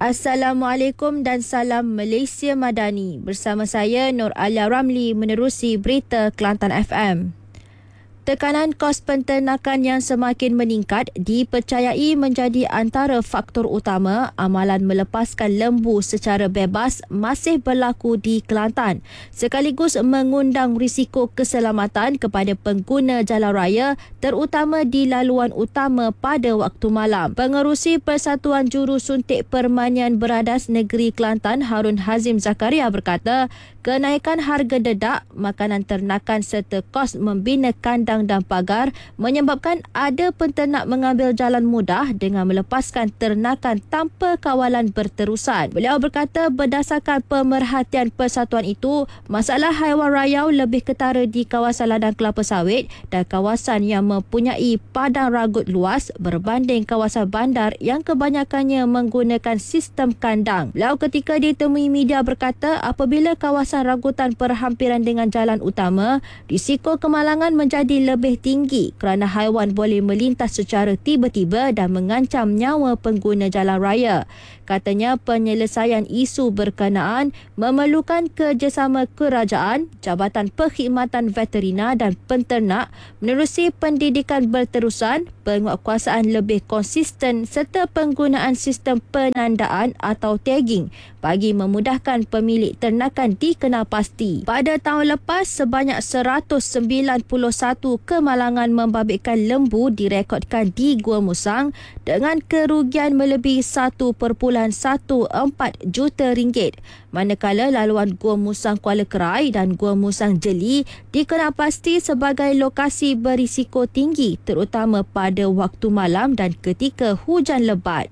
Assalamualaikum dan salam Malaysia Madani. Bersama saya Nur Alia Ramli menerusi berita Kelantan FM. Tekanan kos penternakan yang semakin meningkat dipercayai menjadi antara faktor utama amalan melepaskan lembu secara bebas masih berlaku di Kelantan, sekaligus mengundang risiko keselamatan kepada pengguna jalan raya terutama di laluan utama pada waktu malam. Pengerusi Persatuan Juru Suntik Permanian Beradas Negeri Kelantan, Harun Hazim Zakaria berkata, kenaikan harga dedak, makanan ternakan serta kos membina kandang dan pagar menyebabkan ada penternak mengambil jalan mudah dengan melepaskan ternakan tanpa kawalan berterusan. Beliau berkata berdasarkan pemerhatian persatuan itu, masalah haiwan rayau lebih ketara di kawasan ladang kelapa sawit dan kawasan yang mempunyai padang ragut luas berbanding kawasan bandar yang kebanyakannya menggunakan sistem kandang. Beliau ketika ditemui media berkata apabila kawasan ragutan perhampiran dengan jalan utama, risiko kemalangan menjadi lebih tinggi kerana haiwan boleh melintas secara tiba-tiba dan mengancam nyawa pengguna jalan raya. Katanya penyelesaian isu berkenaan memerlukan kerjasama kerajaan, Jabatan Perkhidmatan Veterina dan penternak menerusi pendidikan berterusan, penguatkuasaan lebih konsisten serta penggunaan sistem penandaan atau tagging bagi memudahkan pemilik ternakan dikenal pasti. Pada tahun lepas, sebanyak 191 kemalangan membabitkan lembu direkodkan di Gua Musang dengan kerugian melebihi 1.14 juta ringgit. Manakala laluan Gua Musang Kuala Kerai dan Gua Musang Jeli dikenal pasti sebagai lokasi berisiko tinggi terutama pada waktu malam dan ketika hujan lebat.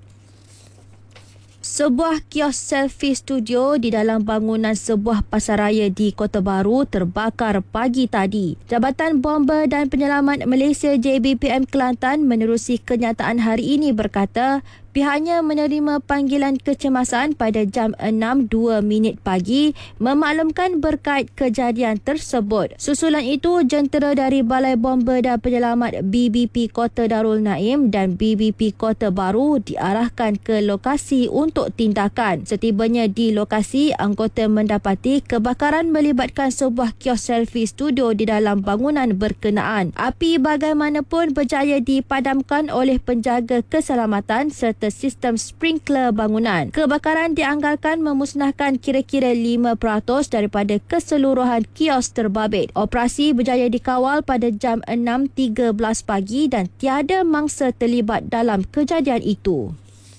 Sebuah kios selfie studio di dalam bangunan sebuah pasaraya di Kota Baru terbakar pagi tadi. Jabatan Bomba dan Penyelamat Malaysia JBPM Kelantan menerusi kenyataan hari ini berkata, pihaknya menerima panggilan kecemasan pada jam 6.02 pagi memaklumkan berkait kejadian tersebut. Susulan itu, jentera dari Balai Bomba dan Penyelamat BBP Kota Darul Naim dan BBP Kota Baru diarahkan ke lokasi untuk tindakan. Setibanya di lokasi, anggota mendapati kebakaran melibatkan sebuah kios selfie studio di dalam bangunan berkenaan. Api bagaimanapun berjaya dipadamkan oleh penjaga keselamatan serta sistem sprinkler bangunan. Kebakaran dianggarkan memusnahkan kira-kira 5% daripada keseluruhan kios terbabit. Operasi berjaya dikawal pada jam 6.13 pagi dan tiada mangsa terlibat dalam kejadian itu.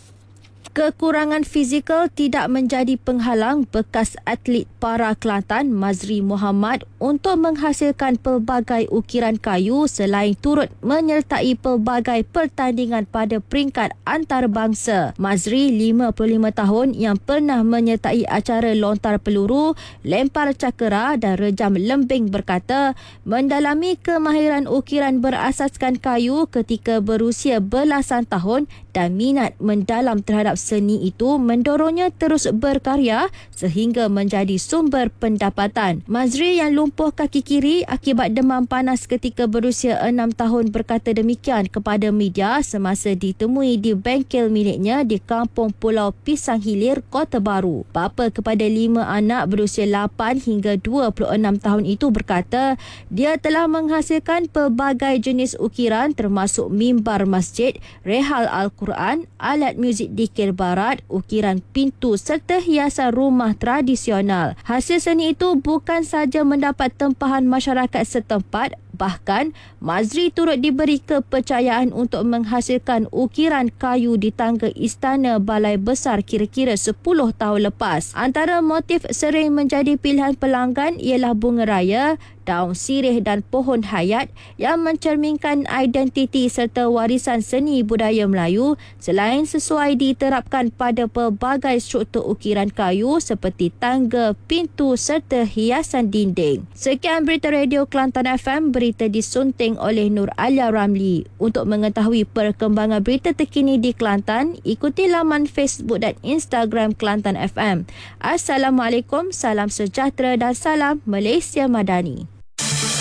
Kekurangan fizikal tidak menjadi penghalang bekas atlet para Kelantan Mazri Muhammad untuk menghasilkan pelbagai ukiran kayu selain turut menyertai pelbagai pertandingan pada peringkat antarabangsa. Mazri, 55 tahun, yang pernah menyertai acara lontar peluru, lempar cakera dan rejam lembing berkata, mendalami kemahiran ukiran berasaskan kayu ketika berusia belasan tahun dan minat mendalam terhadap seni itu mendorongnya terus berkarya sehingga menjadi sumber pendapatan. Mazri yang lumpuh kaki kiri akibat demam panas ketika berusia 6 tahun berkata demikian kepada media semasa ditemui di bengkel miliknya di Kampung Pulau Pisang Hilir, Kota Baru. Bapa kepada 5 anak berusia 8 hingga 26 tahun itu berkata dia telah menghasilkan pelbagai jenis ukiran termasuk mimbar masjid, rehal Al-Quran, alat muzik dikir barat, ukiran pintu serta hiasan rumah tradisional. Hasil seni itu bukan sahaja mendapat tempahan masyarakat setempat, bahkan Mazri turut diberi kepercayaan untuk menghasilkan ukiran kayu di tangga Istana Balai Besar kira-kira 10 tahun lepas. Antara motif sering menjadi pilihan pelanggan ialah bunga raya, daun sirih dan pohon hayat yang mencerminkan identiti serta warisan seni budaya Melayu selain sesuai diterapkan pada pelbagai struktur ukiran kayu seperti tangga, pintu serta hiasan dinding. Sekian berita Radio Kelantan FM, berita disunting oleh Nur Alia Ramli. Untuk mengetahui perkembangan berita terkini di Kelantan, ikuti laman Facebook dan Instagram Kelantan FM. Assalamualaikum, salam sejahtera dan salam Malaysia Madani.